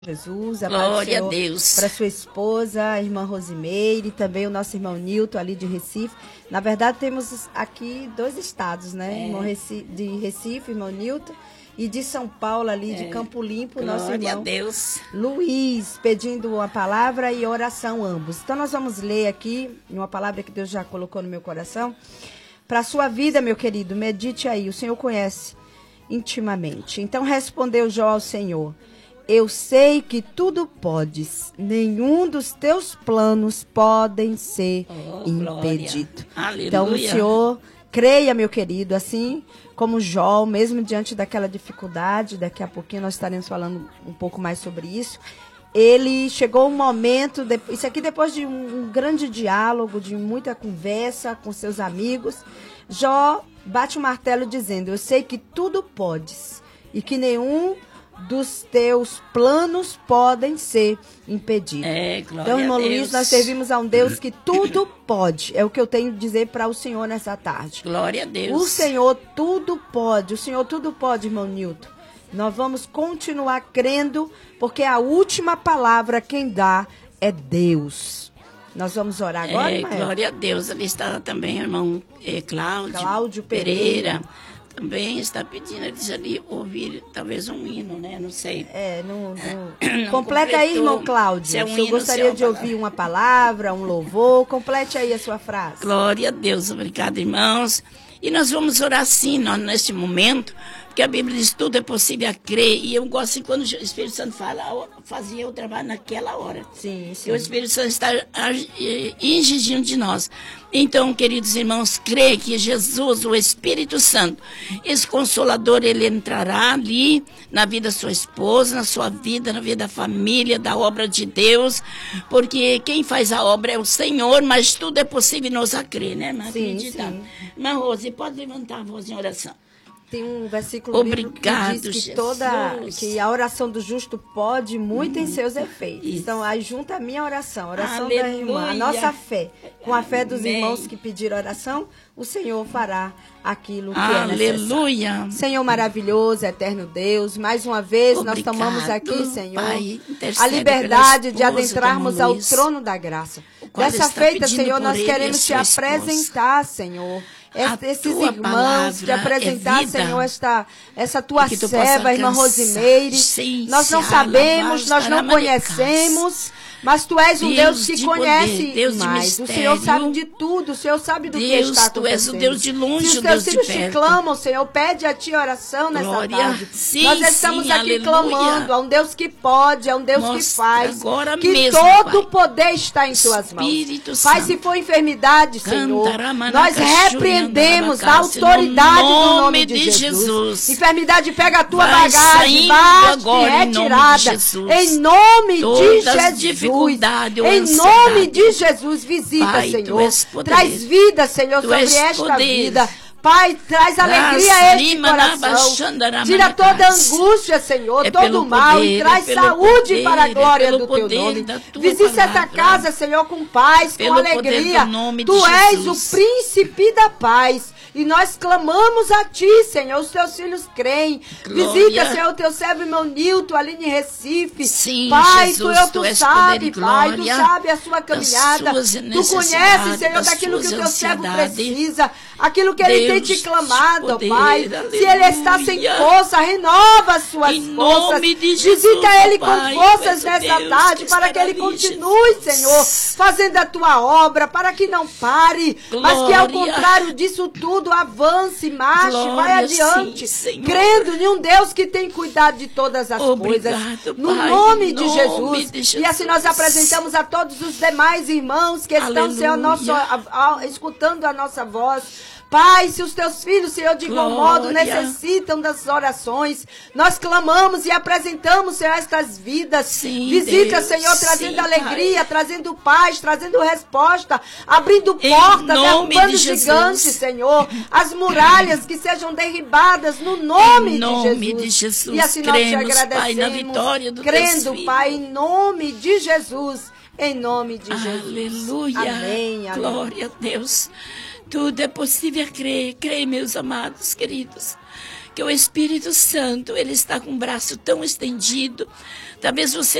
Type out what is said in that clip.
Jesus, a Glória paz do a Deus. para sua esposa, a irmã Rosimeire, também o nosso irmão Nilton, ali de Recife. Na verdade, temos aqui 2 estados, né? Irmão de Recife, irmão Nilton, e de São Paulo, ali de Campo Limpo, nosso irmão Glória a Deus. Luiz, pedindo uma palavra e oração ambos. Então, nós vamos ler aqui uma palavra que Deus já colocou no meu coração. Para a sua vida, meu querido, medite aí, o Senhor conhece intimamente. Então, respondeu Jó ao Senhor: eu sei que tudo podes, nenhum dos teus planos podem ser impedido. Então, o Senhor, creia, meu querido, assim como Jó, mesmo diante daquela dificuldade, daqui a pouquinho nós estaremos falando um pouco mais sobre isso. Ele chegou um momento, isso aqui depois de um grande diálogo, de muita conversa com seus amigos, Jó bate o martelo dizendo: eu sei que tudo podes e que nenhum dos teus planos podem ser impedidos. Então, irmão Luiz, nós servimos a um Deus que tudo pode. É o que eu tenho a dizer para o Senhor nessa tarde. Glória a Deus. O Senhor tudo pode. O Senhor tudo pode, irmão Nilton. Nós vamos continuar crendo, porque a última palavra quem dá é Deus. Nós vamos orar agora, irmã? Glória a Deus. Ali está também o irmão Cláudio Pereira. Também está pedindo, eles ali ouvir talvez um hino, né? Não sei. Não completa aí, irmão Cláudio. Eu gostaria de ouvir uma palavra, um louvor. Complete aí a sua frase. Glória a Deus. Obrigada, irmãos. E nós veste orar sim, neste momento, porque a Bíblia diz: tudo é possível a crer. E eu gosto de quando o Espírito Santo fala, fazia o trabalho naquela hora. Sim. E o Espírito Santo está exigindo de nós. Então, queridos irmãos, crê que Jesus, o Espírito Santo, esse Consolador, ele entrará ali na vida da sua esposa, na sua vida, na vida da família, da obra de Deus, porque quem faz a obra é o Senhor, mas tudo é possível nós a crer, né? Mas acreditar. Irmã Rose, pode levantar a voz em oração. Tem um versículo bíblico que diz que a oração do justo pode muito em seus efeitos. Isso. Então, aí junta a minha oração, a oração da irmã, a nossa fé, com a fé dos irmãos que pediram oração, o Senhor fará aquilo que é necessário. Aleluia. Senhor maravilhoso, eterno Deus, mais uma vez nós tomamos aqui, Senhor, Pai, a liberdade de adentrarmos ao trono da graça. Dessa feita, Senhor, nós queremos te apresentar, Senhor, esses irmãos, te apresentar, Senhor, essa tua serva, irmã Rosimeire. Nós não sabemos, nós não conhecemos, mas tu és um Deus que conhece mais. O Senhor sabe de tudo, o Senhor sabe do que está acontecendo. Tu és o Deus de longe, se os teus filhos te clamam, Senhor, pede a ti oração nessa tarde. Nós estamos aqui clamando a um Deus que pode, a um Deus que faz, que todo poder está em tuas mãos. Pai, se for enfermidade, Senhor, nós repreendemos a autoridade do nome de Jesus. Enfermidade, pega a tua bagagem, bate retirada. Em nome de Jesus. Em nome de Jesus, visita, Pai, Senhor. Traz vida, Senhor, sobre esta vida. Pai, traz alegria a este coração. Tira toda angústia, Senhor, todo mal e traz saúde para a glória do teu nome. Visita esta casa, Senhor, com paz, com alegria. Tu és o príncipe da paz. E nós clamamos a ti, Senhor. Os teus filhos creem. Visita, Senhor, o teu servo irmão Nilton, ali em Recife. Sim, Pai, Jesus, tu sabe, Pai, tu sabe a sua caminhada. Tu conheces, Senhor, daquilo que o teu servo precisa. Aquilo que ele tem te clamado, Pai. Se ele está sem força, renova as suas forças. Visita ele com forças nessa tarde, para que ele continue, Senhor, fazendo a tua obra, para que não pare, mas que ao contrário disso tudo, avance, marche, vai adiante, crendo em um Deus que tem cuidado de todas as coisas, no nome de Jesus. E assim nós apresentamos a todos os demais irmãos que estão, Senhor, escutando a nossa voz. Pai, se os teus filhos, Senhor, de igual modo necessitam das orações, nós clamamos e apresentamos, Senhor, estas vidas. Sim, visita, Deus, Senhor, trazendo sim, alegria, Pai. Trazendo paz, trazendo resposta, abrindo portas, derrubando gigantes, Senhor. As muralhas que sejam derribadas no nome de Jesus. E assim nós te agradecemos, Pai, na vitória do crendo, Pai, em nome de Jesus. Em nome de Jesus. Aleluia. Amém. Glória a Deus. Tudo é possível crer. Creia, meus amados, queridos. que o Espírito Santo, ele está com o braço tão estendido. Talvez você